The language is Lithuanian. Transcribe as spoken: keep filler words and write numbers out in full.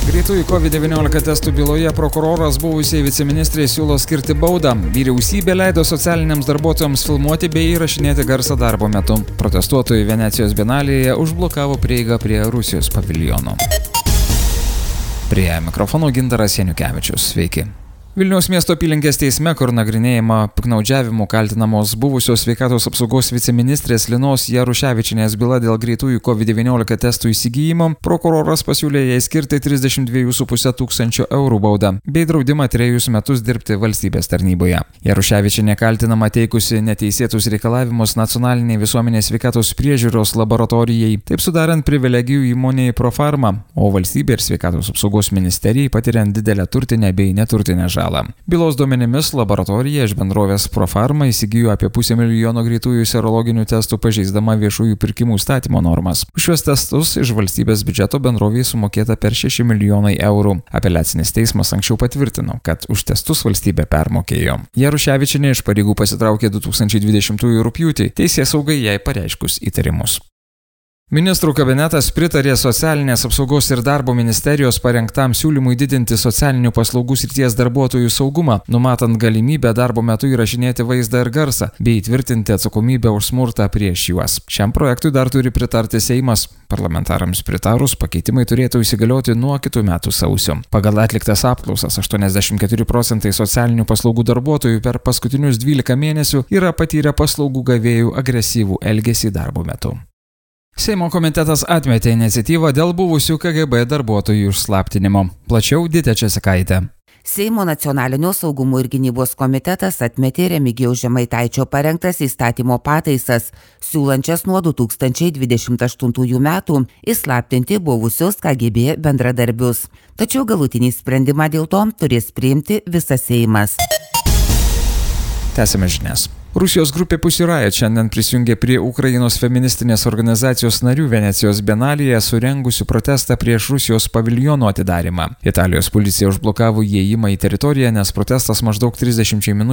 Greitųjų COVID devyniolika testų byloje prokuroras buvusiai viceministrei siūlo skirti baudą. Vyriausybė leido socialiniams darbuotojams filmuoti bei įrašinėti garsą darbo metu. Protestuotojai Venecijos bienalėje užblokavo prieigą prie Rusijos paviljono. Prie mikrofono Gintaras Janukevičius. Sveiki. Vilniaus miesto apylinkės teisme, kur nagrinėjama piktnaudžiavimu kaltinamos buvusios sveikatos apsaugos viceministrės Linos Jaruševičienės byla dėl greitųjų COVID devyniolika testų įsigijimo, prokuroras pasiūlė jai skirti trisdešimt dviejų su puse tūkstančio eurų baudą bei draudimą trejus metus dirbti valstybės tarnyboje. Jaruševičienė kaltinama teikusi neteisėtus reikalavimus nacionaliniai visuomenės sveikatos priežiūros laboratorijai, taip sudarant privilegijų įmonėje Profarma, o valstybė ir sveikatos apsaugos ministerijai patiriant didelę turtinę bei neturtinę žalą. Bylos duomenimis laboratorija iš bendrovės Profarma įsigijo apie pusę milijono greitųjų serologinių testų pažeisdama viešųjų pirkimų įstatymo normas. Už šiuos testus iš valstybės biudžeto bendrovei sumokėta per šeši milijonai eurų. Apeliacinis teismas anksčiau patvirtino, kad už testus valstybė permokėjo. Jaruševičienė iš pareigų pasitraukė du tūkstančiai dvidešimtųjų rugpjūtį, teisėsaugai jai pareiškus įtarimus. Ministrų kabinetas pritarė Socialinės apsaugos ir darbo ministerijos parengtam siūlymui didinti socialinių paslaugų srities darbuotojų saugumą, numatant galimybę darbo metu įrašinėti vaizdą ir garsą, bei įtvirtinti atsakomybę už smurtą prieš juos. Šiam projektui dar turi pritarti Seimas. Parlamentarams pritarus pakeitimai turėtų įsigalioti nuo kitų metų sausio. Pagal atliktas apklausas aštuoniasdešimt keturi procentai socialinių paslaugų darbuotojų per paskutinius dvylika mėnesių yra patyrę paslaugų gavėjų agresyvų elgesį darbo metu. Seimo komitetas atmetė iniciatyvą dėl buvusių K G B darbuotojų išslaptinimo. Plačiau Ditė Česikaitė. Seimo nacionalinio saugumo ir gynybos komitetas atmetė Remigijaus Žemaitaičio parengtas įstatymo pataisas, siūlančias nuo du tūkstančiai dvidešimt aštuntųjų metų įslaptinti buvusios K G B bendradarbius. Tačiau galutinį sprendimą dėl to turės priimti visas Seimas. Tęsime žinias. Rusijos grupė Pussy Riot šiandien prisijungė prie Ukrainos feministinės organizacijos narių Venecijos bienalėje surengusių protestą prieš Rusijos paviljono atidarymą. Italijos policija užblokavo įėjimą į teritoriją, nes protestas maždaug trisdešimčiai minučių